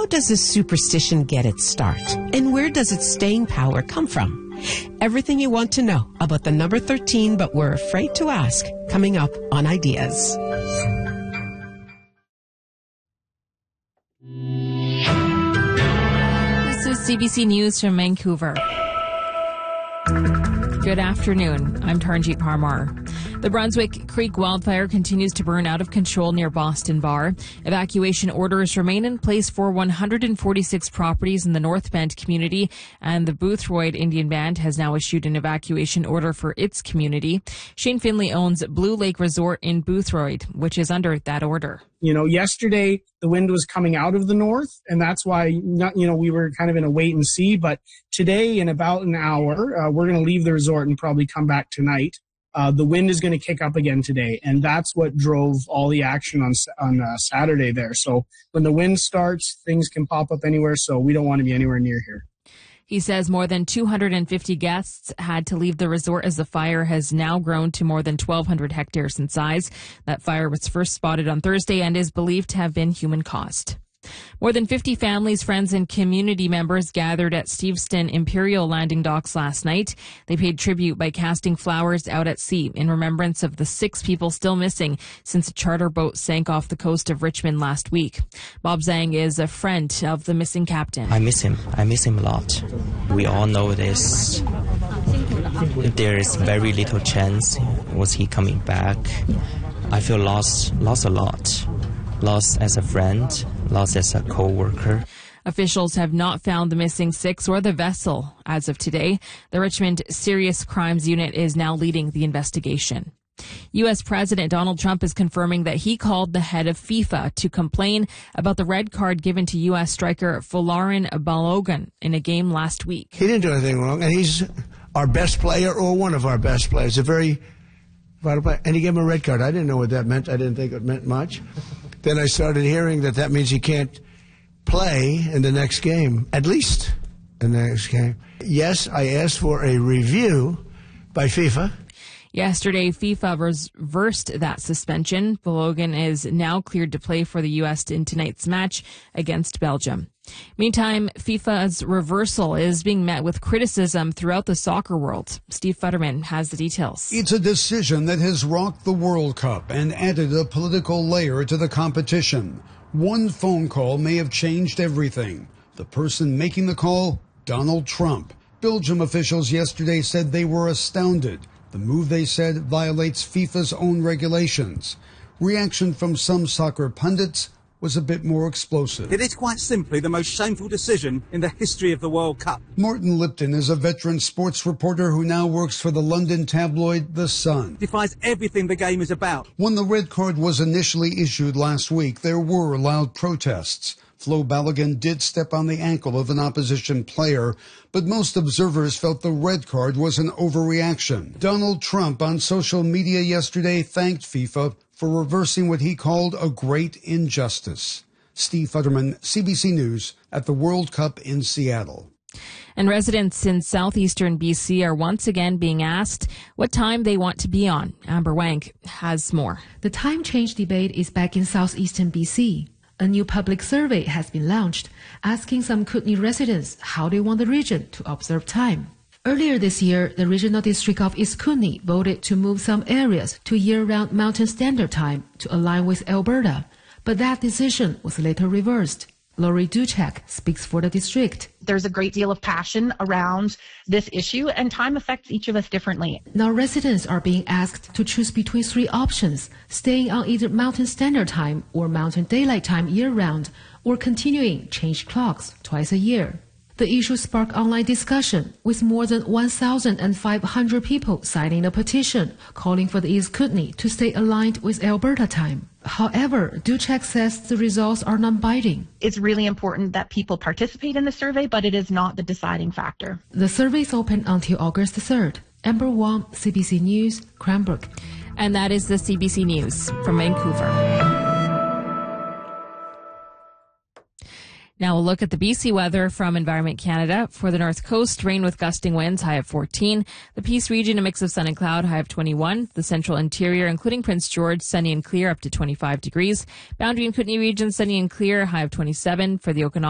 How does this superstition get its start? And where does its staying power come from? Everything you want to know about the number 13, but we're afraid to ask, coming up on Ideas. This is CBC News from Vancouver. Good afternoon. I'm Taranjeet Parmar. The Brunswick Creek wildfire continues to burn out of control near Boston Bar. Evacuation orders remain in place for 146 properties in the North Bend community, and the Boothroyd Indian Band has now issued an evacuation order for its community. Shane Finley owns Blue Lake Resort in Boothroyd, which is under that order. Yesterday the wind was coming out of the north, and that's why, we were kind of in a wait and see. But today, in about an hour, we're going to leave the resort and probably come back tonight. The wind is going to kick up again today, and that's what drove all the action on Saturday there. So when the wind starts, things can pop up anywhere, so we don't want to be anywhere near here. He says more than 250 guests had to leave the resort as the fire has now grown to more than 1,200 hectares in size. That fire was first spotted on Thursday and is believed to have been human-caused. More than 50 families, friends, and community members gathered at Steveston Imperial Landing Docks last night. They paid tribute by casting flowers out at sea in remembrance of the 6 people still missing since a charter boat sank off the coast of Richmond last week. Bob Zhang is a friend of the missing captain. I miss him. I miss him a lot. We all know this. There is very little chance was he coming back. I feel lost a lot. Lost as a friend, lost as a co-worker. Officials have not found the missing 6 or the vessel as of today. The Richmond Serious Crimes Unit is now leading the investigation. U.S. President Donald Trump is confirming that he called the head of FIFA to complain about the red card given to U.S. striker Folarin Balogun in a game last week. He didn't do anything wrong, and he's our best player or one of our best players. A very vital player. And he gave him a red card. I didn't know what that meant. I didn't think it meant much. Then I started hearing that means he can't play in the next game, at least in the next game. Yes, I asked for a review by FIFA. Yesterday, FIFA reversed that suspension. Balogun is now cleared to play for the U.S. in tonight's match against Belgium. Meantime, FIFA's reversal is being met with criticism throughout the soccer world. Steve Futterman has the details. It's a decision that has rocked the World Cup and added a political layer to the competition. One phone call may have changed everything. The person making the call, Donald Trump. Belgium officials yesterday said they were astounded. The move, they said, violates FIFA's own regulations. Reaction from some soccer pundits was a bit more explosive. It is quite simply the most shameful decision in the history of the World Cup. Morton Lipton is a veteran sports reporter who now works for the London tabloid The Sun. Defies everything the game is about. When the red card was initially issued last week, there were loud protests. Flo Balogun did step on the ankle of an opposition player, but most observers felt the red card was an overreaction. Donald Trump on social media yesterday thanked FIFA for reversing what he called a great injustice. Steve Futterman, CBC News, at the World Cup in Seattle. And residents in southeastern BC are once again being asked what time they want to be on. Amber Wank has more. The time change debate is back in southeastern BC. A new public survey has been launched, asking some Kootenay residents how they want the region to observe time. Earlier this year, the Regional District of East Kootenay voted to move some areas to year-round Mountain Standard Time to align with Alberta, but that decision was later reversed. Lori Duchek speaks for the district. There's a great deal of passion around this issue, and time affects each of us differently. Now residents are being asked to choose between 3 options: staying on either Mountain Standard Time or Mountain Daylight Time year-round, or continuing changed clocks twice a year. The issue sparked online discussion, with more than 1,500 people signing a petition calling for the East Kootenay to stay aligned with Alberta time. However, Duchek says the results are non-binding. It's really important that people participate in the survey, but it is not the deciding factor. The survey is open until August 3rd. Amber Wong, CBC News, Cranbrook. And that is the CBC News from Vancouver. Now we'll look at the BC weather from Environment Canada. For the North Coast, rain with gusting winds, high of 14. The Peace region, a mix of sun and cloud, high of 21. The Central Interior, including Prince George, sunny and clear, up to 25 degrees. Boundary and Kootenay region, sunny and clear, high of 27. For the Okanagan